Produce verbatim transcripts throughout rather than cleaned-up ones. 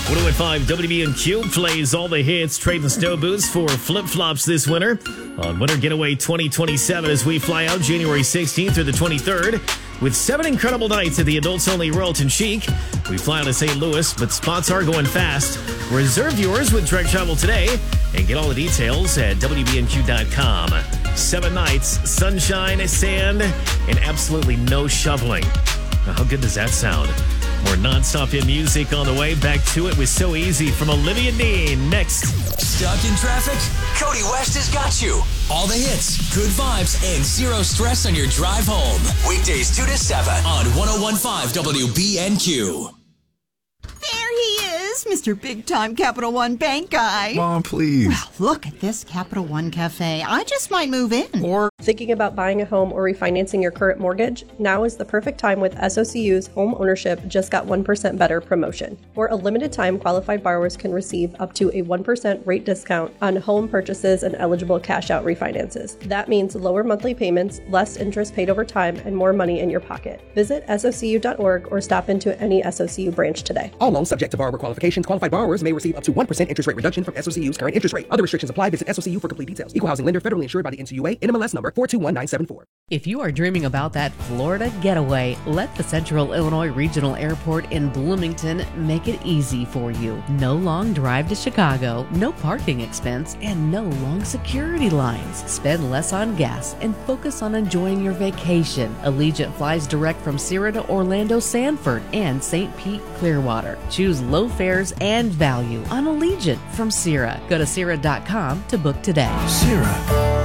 one oh one point five W B N Q plays all the hits, trade the snow boots for flip-flops this winter on Winter Getaway twenty twenty-seven as we fly out January sixteenth through the twenty-third with seven incredible nights at the adults-only Royalton Chic. We fly out to Saint Louis, but spots are going fast. Reserve yours with direct travel today and get all the details at W B N Q dot com. Seven nights, sunshine, sand, and absolutely no shoveling. Now, how good does that sound? More non-stop hit music on the way. Back to it with So Easy from Olivia Dean. Next. Stuck in traffic? Cody West has got you. All the hits, good vibes, and zero stress on your drive home. Weekdays two to seven on one oh one point five W B N Q. There he is, Mister Big Time Capital One Bank guy. Mom, please. Well, look at this Capital One cafe. I just might move in. Or thinking about buying a home or refinancing your current mortgage? Now is the perfect time with S O C U's Home Ownership Just Got one percent Better promotion. For a limited time, qualified borrowers can receive up to a one percent rate discount on home purchases and eligible cash-out refinances. That means lower monthly payments, less interest paid over time, and more money in your pocket. Visit S O C U dot org or stop into any S O C U branch today. All loans subject to borrower qualifications. Qualified borrowers may receive up to one percent interest rate reduction from S O C U's current interest rate. Other restrictions apply. Visit S O C U for complete details. Equal housing lender, federally insured by the N C U A, N M L S number four two one nine seven four. If you are dreaming about that Florida getaway, let the Central Illinois Regional Airport in Bloomington make it easy for you. No long drive to Chicago, no parking expense, and no long security lines. Spend less on gas and focus on enjoying your vacation. Allegiant flies direct from Sierra to Orlando Sanford and Saint Pete Clearwater. Choose low fares and value on Allegiant from Sierra. Go to Sierra dot com to book today. Sierra.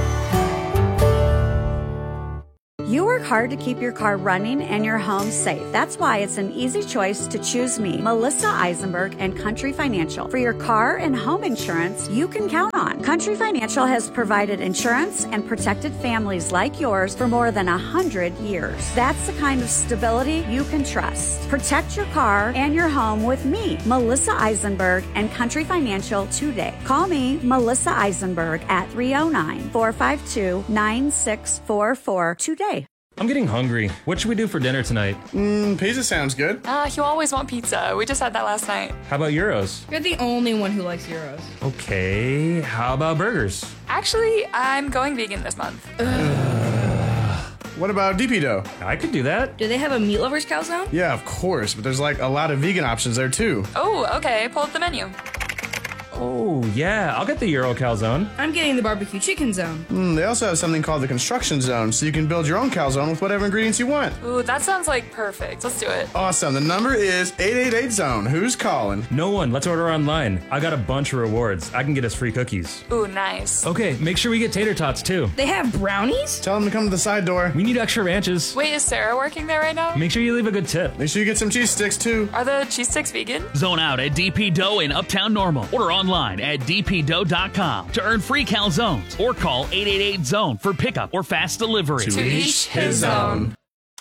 You work hard to keep your car running and your home safe. That's why it's an easy choice to choose me, Melissa Eisenberg, and Country Financial. For your car and home insurance you can count on. Country Financial has provided insurance and protected families like yours for more than one hundred years. That's the kind of stability you can trust. Protect your car and your home with me, Melissa Eisenberg, and Country Financial today. Call me, Melissa Eisenberg, at three oh nine, four five two, nine six four four today. I'm getting hungry. What should we do for dinner tonight? Mmm, pizza sounds good. Uh, you always want pizza. We just had that last night. How about gyros? You're the only one who likes gyros. Okay, how about burgers? Actually, I'm going vegan this month. What about D P dough? I could do that. Do they have a meat lover's calzone? Yeah, of course, but there's like a lot of vegan options there too. Oh, okay. Pull up the menu. Oh, yeah, I'll get the Euro calzone. I'm getting the barbecue chicken zone. Mm, they also have something called the construction zone, so you can build your own calzone with whatever ingredients you want. Ooh, that sounds like perfect. Let's do it. Awesome. The number is eight eight eight zone. Who's calling? No one. Let's order online. I got a bunch of rewards. I can get us free cookies. Ooh, nice. Okay, make sure we get tater tots, too. They have brownies? Tell them to come to the side door. We need extra ranches. Wait, is Sarah working there right now? Make sure you leave a good tip. Make sure you get some cheese sticks, too. Are the cheese sticks vegan? Zone out at D P Dough in Uptown Normal. Order online at D P dough dot com to earn free calzones or call eight eight eight zone for pickup or fast delivery. To each his own.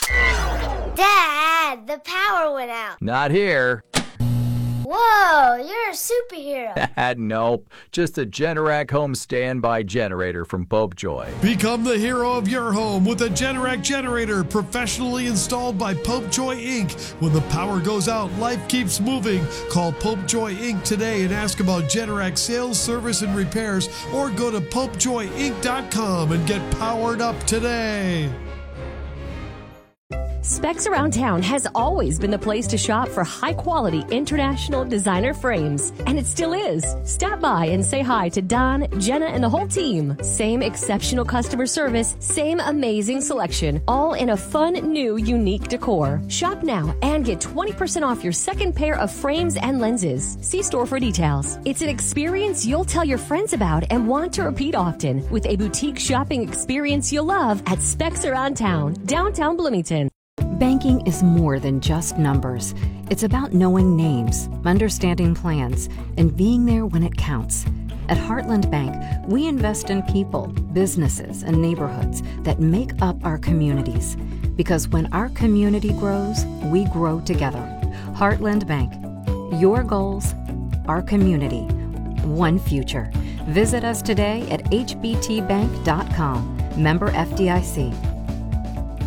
Dad, the power went out. Not here. Whoa, you're a superhero. Nope, just a Generac home standby generator from Pope Joy. Become the hero of your home with a Generac generator professionally installed by Pope Joy Incorporated. When the power goes out, life keeps moving. Call Pope Joy Incorporated today and ask about Generac sales, service, and repairs, or go to Pope Joy Inc dot com and get powered up today. Specs Around Town has always been the place to shop for high-quality international designer frames, and it still is. Stop by and say hi to Don, Jenna, and the whole team. Same exceptional customer service, same amazing selection, all in a fun, new, unique decor. Shop now and get twenty percent off your second pair of frames and lenses. See store for details. It's an experience you'll tell your friends about and want to repeat often, with a boutique shopping experience you'll love at Specs Around Town, downtown Bloomington. Banking is more than just numbers. It's about knowing names, understanding plans, and being there when it counts. At Heartland Bank, we invest in people, businesses, and neighborhoods that make up our communities. Because when our community grows, we grow together. Heartland Bank. Your goals, our community, one future. Visit us today at H B T bank dot com. Member F D I C.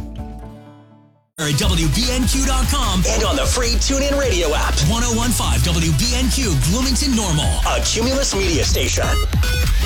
At W B N Q dot com and on the free TuneIn Radio app. one oh one point five W B N Q Bloomington Normal, a Cumulus media station.